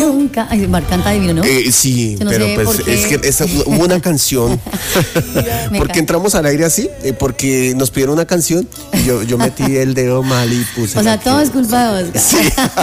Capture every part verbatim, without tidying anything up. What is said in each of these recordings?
nunca. Ay, Mar canta divino, ¿no? Eh, sí, Yo no pero sé pues por qué. es que esa, hubo una canción. Me ¿Por qué encanta. entramos al aire así? Eh, porque nos pidieron una canción y yo, yo metí el dedo mal y puse. O sea, la todo que- es culpa de Oscar. Sí.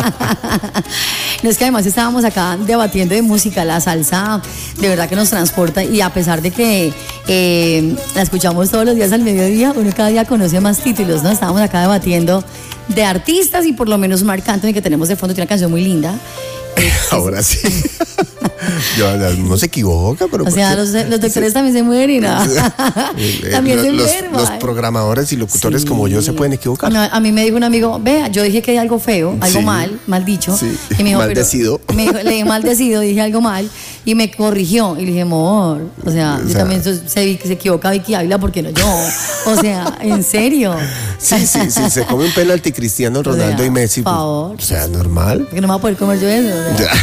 No, es que además estábamos acá debatiendo de música, la salsa de verdad que nos transporta y a pesar de que eh, la escuchamos todos los días al mediodía, uno cada día conoce más títulos, ¿no? Estábamos acá debatiendo de artistas y por lo menos Marc Anthony que tenemos de fondo tiene una canción muy linda. Eh, Ahora sí. Yo, no se equivoca, pero. O sea, los, los doctores también se mueren, ¿no? Eh, También se los, enferman. los programadores y locutores Sí. como yo se pueden equivocar. No, a mí me dijo un amigo, vea, yo dije que hay algo feo, algo Sí. mal, mal dicho. Sí. Y me dijo, pero- Maldecido. me dijo, le dije maldecido, dije algo mal y me corrigió. Y le dije, amor, o sea, O yo sea- también so- se, se equivoca Vicky Ávila porque no yo. O sea, en serio. Sí, sí, sí. Se come un penalti Cristiano Ronaldo sea, y Messi. por pues, favor. o sea, normal. Porque no me voy a poder comer yo eso. O sea,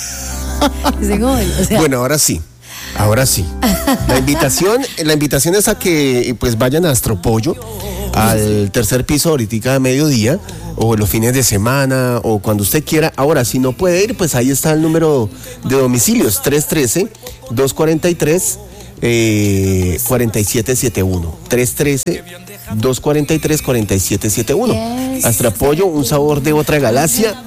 ese gol, o sea, Bueno, ahora sí. Ahora sí. La invitación, la invitación es a que pues vayan a Astropollo al tercer piso ahorita a mediodía o los fines de semana o cuando usted quiera. Ahora, si no puede ir, pues ahí está el número de domicilios tres uno tres, dos cuatro tres, cuatro siete siete uno. tres uno tres, dos cuatro tres, cuatro siete siete uno. Yes. Astropollo, un sabor de otra galaxia.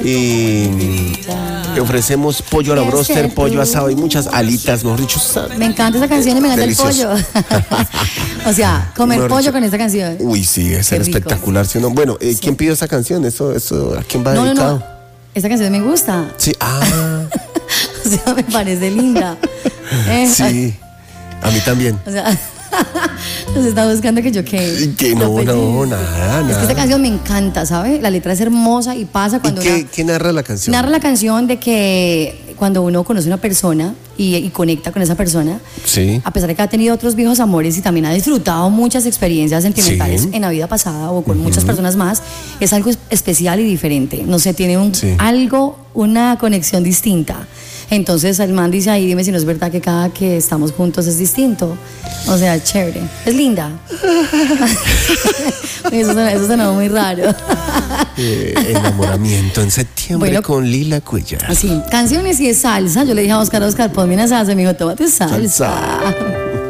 Eh, le ofrecemos pollo a la Yes, broster, sir. pollo asado y muchas alitas, mejor dicho. me encanta esa canción y me encanta Delicioso. el pollo. O sea, comer Mejor pollo dicho. con esta canción. Uy, sí, es Qué rico. espectacular. ¿Sí o no? Bueno, eh, ¿quién pidió esa canción? ¿Eso, eso, ¿A quién va No, no, dedicado? no. Esta canción me gusta. Sí, ah, O sea, me parece linda. Eh, sí. A mí también. O sea, nos está buscando que yo qué. Que no, Lo no, pellizco. nada, Es que nada. esta canción me encanta, ¿sabe? La letra es hermosa y pasa ¿Y cuando qué, una- qué narra la canción? narra la canción de que cuando uno conoce a una persona y, y conecta con esa persona, Sí. a pesar de que ha tenido otros viejos amores y también ha disfrutado muchas experiencias sentimentales Sí. en la vida pasada o con muchas personas más, es algo es- especial y diferente. No sé, tiene un, Sí. algo, una conexión distinta. Entonces el man dice ahí, dime si no es verdad que cada que estamos juntos es distinto. O sea, chévere. Es linda. Eso sonó, eso sonó muy raro. Eh, enamoramiento en septiembre Bueno. con Lila Cuellar. Así, canciones y es salsa. Yo le dije a Oscar, Oscar, ponme una salsa. Me dijo, tómate salsa. Salsa.